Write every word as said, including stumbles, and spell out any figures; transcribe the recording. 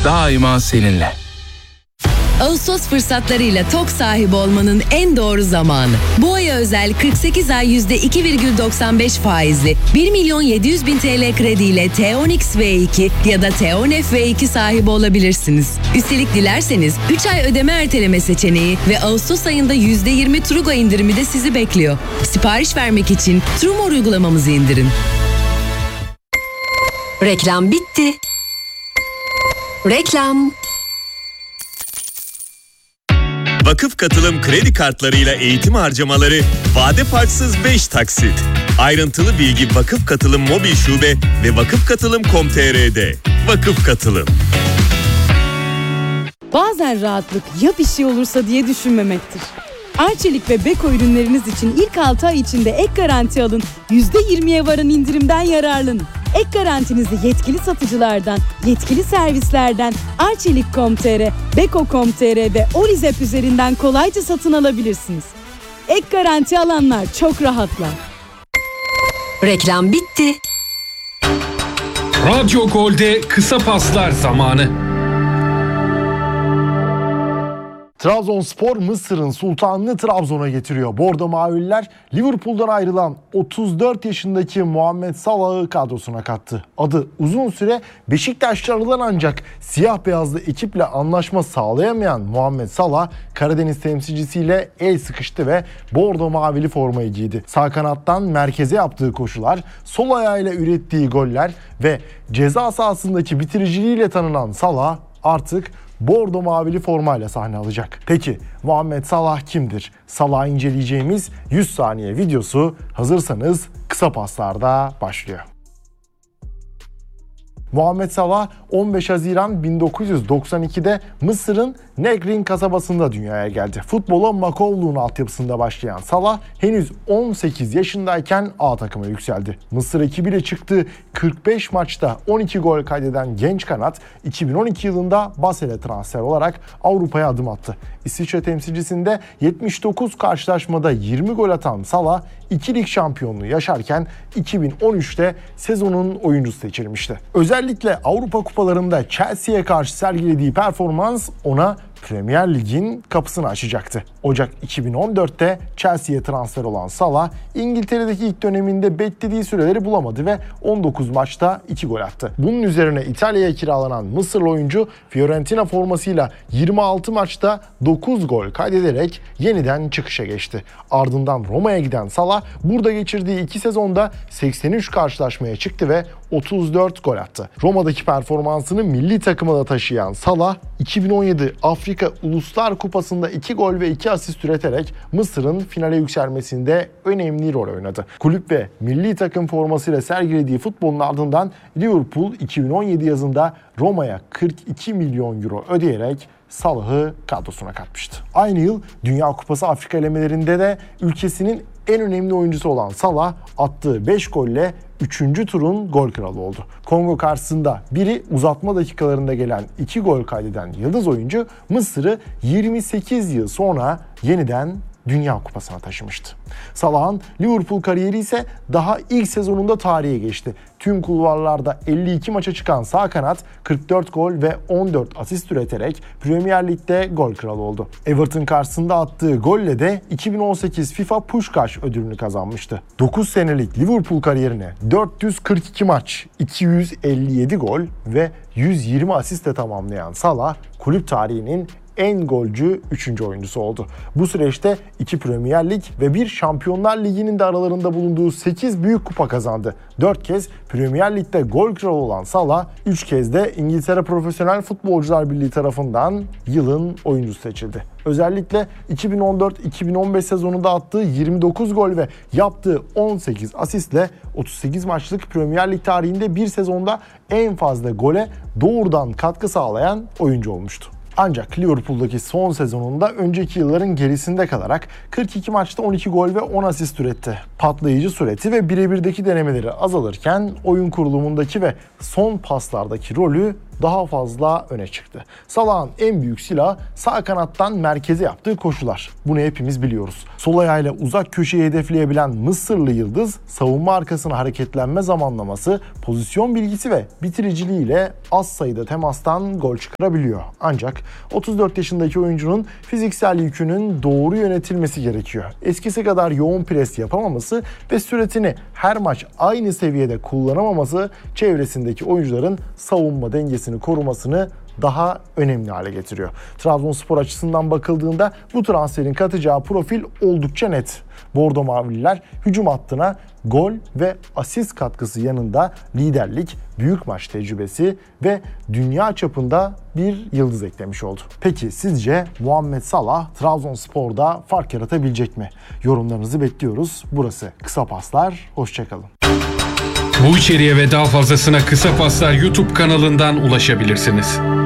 daima seninle. Ağustos fırsatlarıyla TOK sahibi olmanın en doğru zamanı. Bu aya özel kırk sekiz ay yüzde iki virgül doksan beş faizli bir milyon yedi yüz bin T L krediyle T on X V iki ya da T on F V iki sahibi olabilirsiniz. Üstelik dilerseniz üç ay ödeme erteleme seçeneği ve Ağustos ayında yüzde yirmi Trugo indirimi de sizi bekliyor. Sipariş vermek için Trumor uygulamamızı indirin. Reklam bitti. Reklam. Vakıf Katılım kredi kartlarıyla eğitim harcamaları vade farksız beş taksit. Ayrıntılı bilgi Vakıf Katılım mobil şube ve vakıf katılım nokta com nokta t r'de. Vakıf Katılım. Bazen rahatlık ya bir şey olursa diye düşünmemektir. Arçelik ve Beko ürünleriniz için ilk altı ay içinde ek garanti alın, yüzde yirmiye varan indirimden yararlanın. Ek garantinizi yetkili satıcılardan, yetkili servislerden arçelik nokta com nokta t r, beko nokta com nokta t r ve Olizep üzerinden kolayca satın alabilirsiniz. Ek garanti alanlar çok rahatlar. Reklam bitti. Radyo Gol'de kısa paslar zamanı. Trabzonspor Mısır'ın sultanını Trabzon'a getiriyor. Bordo Mavililer Liverpool'dan ayrılan otuz dört yaşındaki Muhammed Salah'ı kadrosuna kattı. Adı uzun süre Beşiktaş'ta arılan ancak siyah beyazlı ekiple anlaşma sağlayamayan Muhammed Salah Karadeniz temsilcisiyle el sıkıştı ve Bordo Mavili formayı giydi. Sağ kanattan merkeze yaptığı koşular, sol ayağıyla ürettiği goller ve ceza sahasındaki bitiriciliğiyle tanınan Salah artık Bordo Mavili formayla sahne alacak. Peki Muhammed Salah kimdir? Salah'ı inceleyeceğimiz yüz saniye videosu hazırsanız kısa paslarda başlıyor. Muhammed Salah on beş Haziran bin dokuz yüz doksan ikide Mısır'ın Negrin kasabasında dünyaya geldi. Futbola Makovlu'nun altyapısında başlayan Salah henüz on sekiz yaşındayken A takıma yükseldi. Mısır ekibiyle çıktığı kırk beş maçta on iki gol kaydeden genç kanat iki bin on iki yılında Basel'e transfer olarak Avrupa'ya adım attı. İsviçre temsilcisinde yetmiş dokuz karşılaşmada yirmi gol atan Salah iki lig şampiyonluğu yaşarken iki bin on üçte sezonun oyuncusu seçilmişti. Özellikle Avrupa kupalarında Chelsea'ye karşı sergilediği performans ona Premier Lig'in kapısını açacaktı. Ocak iki bin on dörtte Chelsea'ye transfer olan Salah, İngiltere'deki ilk döneminde beklediği süreleri bulamadı ve on dokuz maçta iki gol attı. Bunun üzerine İtalya'ya kiralanan Mısırlı oyuncu Fiorentina formasıyla yirmi altı maçta dokuz gol kaydederek yeniden çıkışa geçti. Ardından Roma'ya giden Salah, burada geçirdiği iki sezonda seksen üç karşılaşmaya çıktı ve otuz dört gol attı. Roma'daki performansını milli takıma da taşıyan Salah, iki bin on yedi Afrika Uluslar Kupası'nda iki gol ve iki asist üreterek Mısır'ın finale yükselmesinde önemli rol oynadı. Kulüp ve milli takım formasıyla sergilediği futbolun ardından Liverpool iki bin on yedi yazında Roma'ya kırk iki milyon euro ödeyerek Salah'ı kadrosuna katmıştı. Aynı yıl Dünya Kupası Afrika elemelerinde de ülkesinin en önemli oyuncusu olan Salah attığı beş golle üçüncü turun gol kralı oldu. Kongo karşısında biri uzatma dakikalarında gelen iki gol kaydeden yıldız oyuncu Mısır'ı yirmi sekiz yıl sonra yeniden Dünya Kupası'na taşımıştı. Salah'ın Liverpool kariyeri ise daha ilk sezonunda tarihe geçti. Tüm kulvarlarda elli iki maça çıkan sağ kanat kırk dört gol ve on dört asist üreterek Premier Lig'de gol kralı oldu. Everton karşısında attığı golle de iki bin on sekiz FIFA Puskás ödülünü kazanmıştı. dokuz senelik Liverpool kariyerine dört yüz kırk iki maç, iki yüz elli yedi gol ve yüz yirmi asistle tamamlayan Salah, kulüp tarihinin en golcü üçüncü oyuncusu oldu. Bu süreçte iki Premier Lig ve bir Şampiyonlar Ligi'nin de aralarında bulunduğu sekiz büyük kupa kazandı. dört kez Premier Lig'de gol kralı olan Salah, üç kez de İngiltere Profesyonel Futbolcular Birliği tarafından yılın oyuncusu seçildi. Özellikle iki bin on dört iki bin on beş sezonunda attığı yirmi dokuz gol ve yaptığı on sekiz asistle otuz sekiz maçlık Premier Lig tarihinde bir sezonda en fazla gole doğrudan katkı sağlayan oyuncu olmuştu. Ancak Liverpool'daki son sezonunda önceki yılların gerisinde kalarak kırk iki maçta on iki gol ve on asist üretti. Patlayıcı süreti ve birebirdeki denemeleri azalırken oyun kurulumundaki ve son paslardaki rolü daha fazla öne çıktı. Salah'ın en büyük silahı sağ kanattan merkeze yaptığı koşular. Bunu hepimiz biliyoruz. Sol ayağıyla uzak köşeyi hedefleyebilen Mısırlı yıldız savunma arkasına hareketlenme zamanlaması, pozisyon bilgisi ve bitiriciliğiyle az sayıda temastan gol çıkarabiliyor. Ancak otuz dört yaşındaki oyuncunun fiziksel yükünün doğru yönetilmesi gerekiyor. Eskisi kadar yoğun pres yapamaması ve süretini her maç aynı seviyede kullanamaması çevresindeki oyuncuların savunma dengesini korumasını daha önemli hale getiriyor. Trabzonspor açısından bakıldığında bu transferin katacağı profil oldukça net. Bordo Mavililer hücum hattına gol ve asist katkısı yanında liderlik, büyük maç tecrübesi ve dünya çapında bir yıldız eklemiş oldu. Peki sizce Muhammed Salah Trabzonspor'da fark yaratabilecek mi? Yorumlarınızı bekliyoruz. Burası Kısa Paslar. Hoşçakalın. Bu içeriğe ve daha fazlasına Kısa Paslar YouTube kanalından ulaşabilirsiniz.